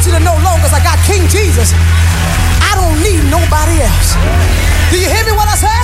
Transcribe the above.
you to know long as I got King Jesus, I don't need nobody else. Do you hear me what I say?